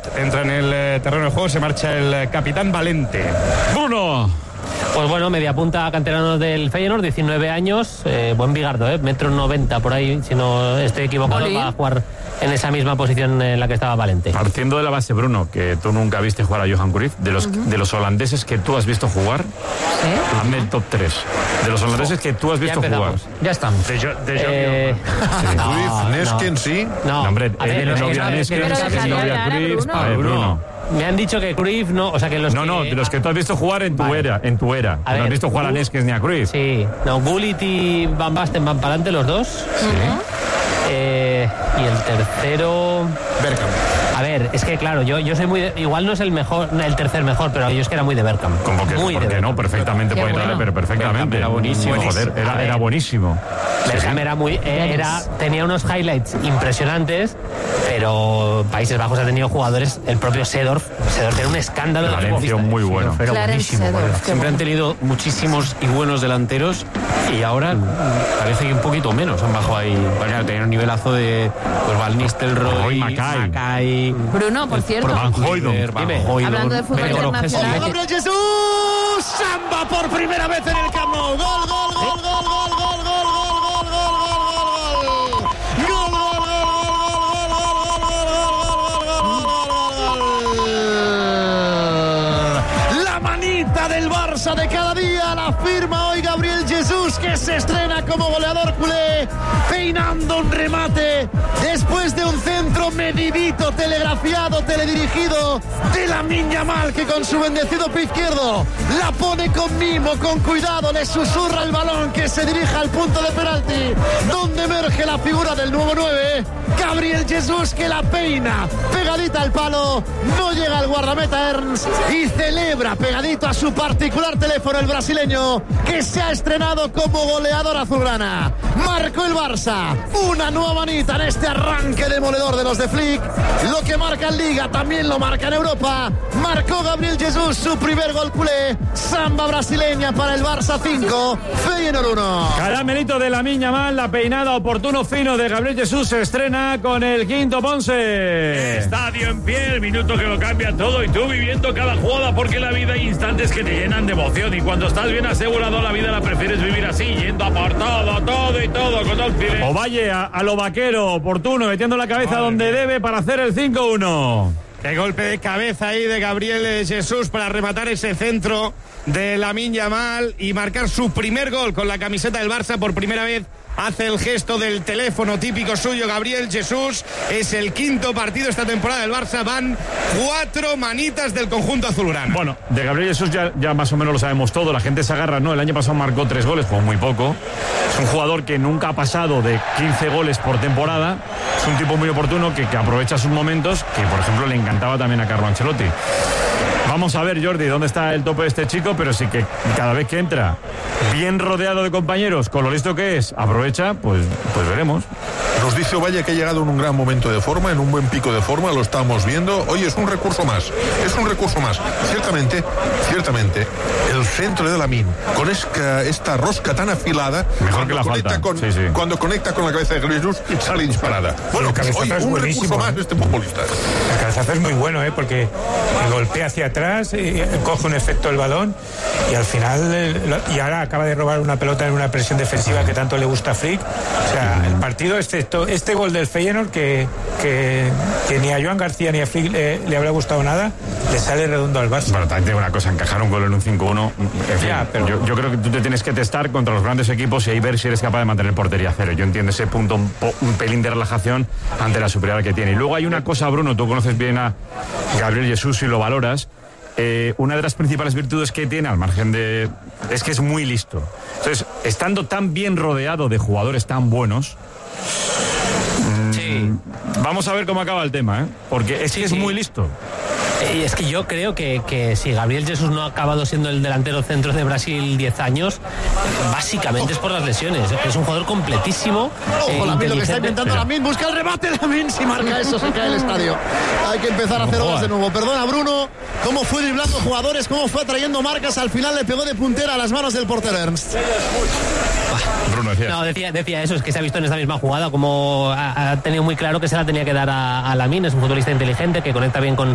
entra en el terreno de juego, se marcha el capitán Valente. Bruno. Pues bueno, media punta canterano del Feyenoord, 19 años, buen bigardo, 1,90 m por ahí, si no estoy equivocado, va a jugar en esa misma posición en la que estaba Valente. Partiendo de la base, Bruno, que tú nunca viste jugar a Johan Cruyff, de los holandeses que tú has visto jugar, hazme el top 3. De los holandeses que tú has visto jugar. Ya estamos. Cruyff, Neskens, sí. No, hombre, no había Neskens, no había Cruyff, Bruno. Me han dicho que Cruyff no, o sea que los de los que tú has visto jugar en tu era, No has visto jugar a Neskens ni a Cruyff. Sí, no, Gullit y Van Basten van para adelante los dos. Sí. Y el tercero, Bergkamp. A ver, es que claro, yo soy muy igual no es el tercer mejor, pero yo es que era muy de Bergkamp. Como que ¿por qué no? Perfectamente puede entrar, pero perfectamente. Era buenísimo. Joder, era buenísimo. Bergkamp era tenía unos highlights impresionantes, pero Países Bajos ha tenido jugadores, el propio Seedorf era un escándalo. Valencia muy bueno. Pero buenísimo. Siempre han tenido muchísimos y buenos delanteros y ahora parece que un poquito menos han bajado ahí. Bueno, tenían un nivelazo de Van Nistelrooy, Mackay. Bruno, por cierto. Van Hooijdonk. Hablando de fútbol internacional. Gabriel Jesús, Samba por primera vez en el Camp Nou. Gol. La manita del Barça de cada día la firma hoy Gabriel Jesús, que se estrena como goleador culé, peinando un remate después de un centro medidito, telegrafiado, teledirigido de Lamine Yamal, que con su bendecido pie izquierdo la pone con mimo, con cuidado, le susurra el balón que se dirija al punto de penalti, donde emerge la figura del nuevo 9, Gabriel Jesús, que la peina pegadita al palo, no llega al guardameta Ernst y celebra pegadito a su particular teléfono el brasileño, que se ha estrenado como goleador azulgrana. Marcó el Barça, una nueva manita en este arranque demoledor de los de Flick. Lo que marca en Liga también lo marca en Europa. Marcó Gabriel Jesús su primer gol culé. Samba brasileña para el Barça 5, Feyenoord 1. Caramelito de Lamine Yamal, la peinada oportuno fino de Gabriel Jesús se estrena con el quinto Ponce. Estadio en pie, el minuto que lo cambia todo y tú viviendo cada jugada, porque la vida hay instantes que te llenan de emoción y cuando estás bien asegurado la vida la prefieres vivir así, yendo a por todo y todo con dos pies. Ovalle a lo vaquero, oportuno, metiendo la cabeza donde debe para hacer el 5-1. Qué golpe de cabeza ahí de Gabriel Jesús para rematar ese centro de Lamine Yamal y marcar su primer gol con la camiseta del Barça por primera vez. Hace el gesto del teléfono típico suyo Gabriel Jesús. Es el quinto partido esta temporada del Barça. Van 4 manitas del conjunto azulgrana. Bueno, de Gabriel Jesús ya más o menos lo sabemos todo. La gente se agarra, ¿no? El año pasado marcó 3 goles, jugó muy poco. Es un jugador que nunca ha pasado de 15 goles por temporada. Es un tipo muy oportuno que aprovecha sus momentos, que por ejemplo le encantaba también a Carlo Ancelotti. Vamos a ver, Jordi, dónde está el tope de este chico, pero sí que cada vez que entra bien rodeado de compañeros, con lo listo que es, aprovecha, pues veremos. Nos dice Ovalle que ha llegado en un gran momento de forma, en un buen pico de forma, lo estamos viendo. Oye, es un recurso más. Ciertamente, el centro de Lamine, con esta rosca tan afilada, mejor que la falta. Cuando conecta con la cabeza de Gabriel Jesús, sale disparada. Bueno, oye, un recurso más de este futbolista. El cabezazo es muy bueno, porque golpea hacia atrás, coge un efecto el balón y al final, y ahora acaba de robar una pelota en una presión defensiva que tanto le gusta a Flick. O sea, el partido, este gol del Feyenoord que ni a Joan García ni a Flick le habrá gustado nada, le sale redondo al Barça. Bueno, también tengo una cosa, encajar un gol en un 5-1, en fin, pero yo creo que tú te tienes que testar contra los grandes equipos y ahí ver si eres capaz de mantener portería cero. Yo entiendo ese punto, un pelín de relajación ante la superioridad que tiene. Y luego hay una cosa, Bruno, tú conoces bien a Gabriel Jesús y lo valoras. Una de las principales virtudes que tiene, al margen es que es muy listo. Entonces, estando tan bien rodeado de jugadores tan buenos, vamos a ver cómo acaba el tema, porque es que es muy listo. Y es que yo creo que si Gabriel Jesús no ha acabado siendo el delantero centro de Brasil 10 años, básicamente es por las lesiones. Es un jugador completísimo. Ojo, Lamine, lo que está intentando Lamine, busca el remate, Lamine, si marca eso se cae el estadio. Hay que empezar a hacer goles de nuevo. Perdona, Bruno, cómo fue driblando jugadores, cómo fue trayendo marcas, al final le pegó de puntera a las manos del portero Ernst. Bruno decía. No, decía eso, es que se ha visto en esta misma jugada como ha tenido muy claro que se la tenía que dar a Lamine. Es un futbolista inteligente que conecta bien con